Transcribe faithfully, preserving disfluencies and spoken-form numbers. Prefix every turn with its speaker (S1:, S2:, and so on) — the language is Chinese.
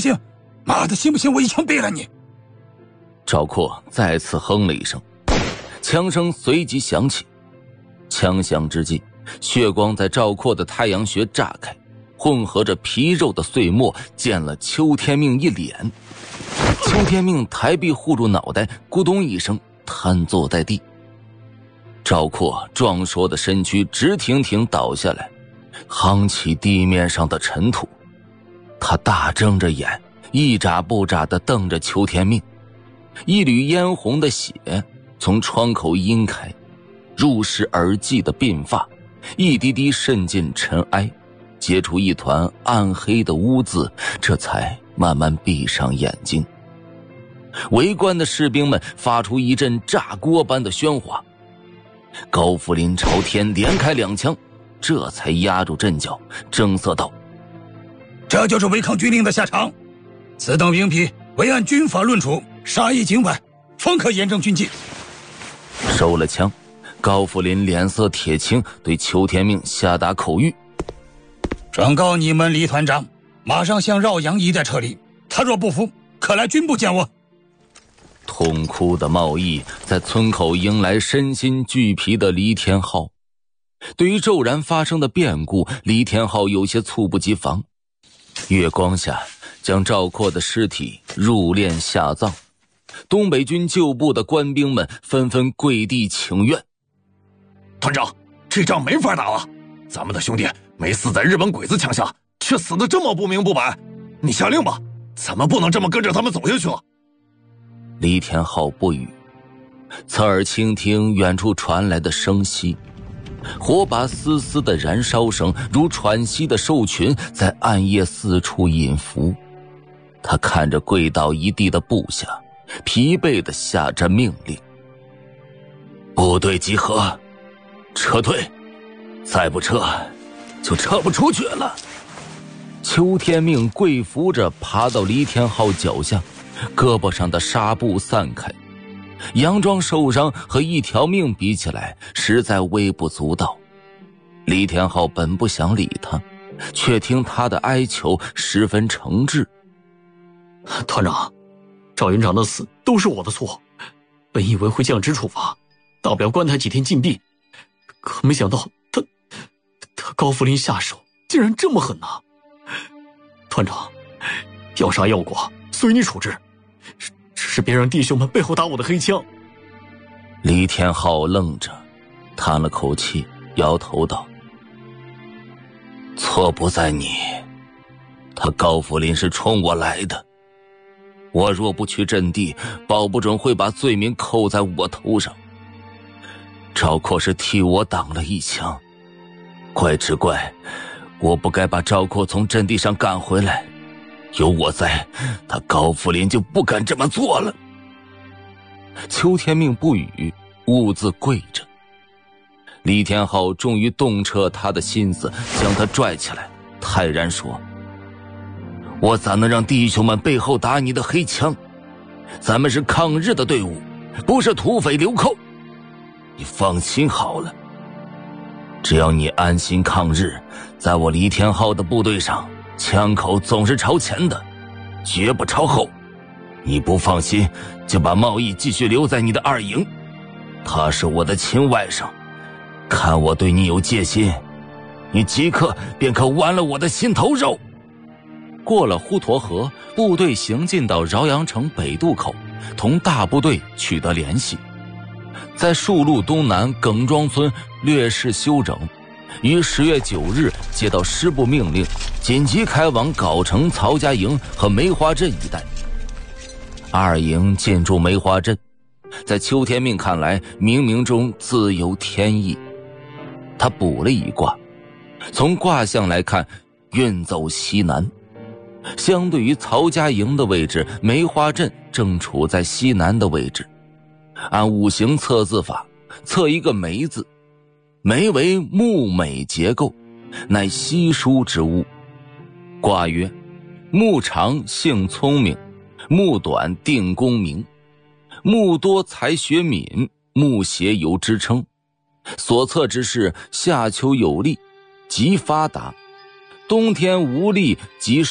S1: 信？妈的，信不信我一枪毙了你？
S2: 赵括再次哼了一声，枪声随即响起。枪响之际，血光在赵括的太阳穴炸开，混合着皮肉的碎末溅了邱天命一脸。邱天命抬臂护住脑袋，咕咚一声瘫坐在地。赵括壮硕的身躯直挺挺倒下来，夯起地面上的尘土。他大睁着眼，一眨不眨地瞪着邱天命。一缕嫣红的血从窗口阴开，入室而际的鬓发一滴滴渗进尘埃，结出一团暗黑的污渍，这才慢慢闭上眼睛。围观的士兵们发出一阵炸锅般的喧哗。高福林朝天连开两枪，这才压住阵脚，正色道：
S1: 这就是违抗军令的下场，此等兵痞唯按军法论处，杀一儆百，方可严正军纪。
S2: 收了枪，高福林脸色铁青，对邱天命下达口谕：
S1: 转告你们李团长，马上向饶阳一带撤离，他若不服，可来军部见我。
S2: 痛哭的茂义在村口迎来身心俱疲的黎天浩。对于骤然发生的变故，黎天浩有些猝不及防。月光下，将赵括的尸体入殓下葬。东北军旧部的官兵们纷纷跪地请愿：
S3: 团长，这仗没法打了，咱们的兄弟没死在日本鬼子枪下，却死得这么不明不白，你下令吧，咱们不能这么跟着他们走下去了。
S2: 黎天浩不语，侧耳倾听远处传来的声息，火把丝丝的燃烧声如喘息的兽群在暗夜四处隐伏。他看着跪倒一地的部下，疲惫地下着命令：部队集合，撤退，再不撤就撤不出去了。邱天命跪伏着爬到黎天浩脚下，胳膊上的纱布散开，佯装受伤和一条命比起来实在微不足道。黎天浩本不想理他，却听他的哀求十分诚挚：
S4: 团长，赵营长的死都是我的错，本以为会降职处罚，大不了关他几天禁闭，可没想到他他高福林下手竟然这么狠啊！团长，要杀要剐随你处置，只是别让弟兄们背后打我的黑枪。
S2: 黎天浩愣着，叹了口气，摇头道：错不在你，他高福林是冲我来的，我若不去阵地，保不准会把罪名扣在我头上。赵括是替我挡了一枪，怪只怪我不该把赵括从阵地上赶回来，有我在，他高福林就不敢这么做了。邱天命不语，兀自跪着。李天浩终于洞彻他的心思，将他拽起来，泰然说：我咋能让弟兄们背后打你的黑枪？咱们是抗日的队伍，不是土匪流寇。你放心好了，只要你安心抗日，在我黎天浩的部队上，枪口总是朝前的，绝不朝后。你不放心，就把茂义继续留在你的二营，他是我的亲外甥，看我对你有戒心，你即刻便可剜了我的心头肉。过了滹沱河，部队行进到饶阳城北渡口，同大部队取得联系，在树路东南耿庄村略施休整，于十月九日接到师部命令，紧急开往藁城曹家营和梅花镇一带。二营进驻梅花镇，在邱天命看来，冥冥中自有天意。他卜了一卦，从卦象来看，运走西南。相对于曹家营的位置，梅花镇正处在西南的位置。按五行测字法，测一个梅字，梅为木美结构，乃稀疏之物。卦曰：木长性聪明，木短定功名，木多才学敏，木邪有支撑。所测之是夏秋有力，即发达；冬天无力，即